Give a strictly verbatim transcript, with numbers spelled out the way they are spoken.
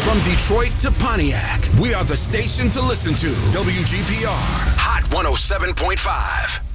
From Detroit to Pontiac, we are the station to listen to. W G P R Hot one oh seven point five.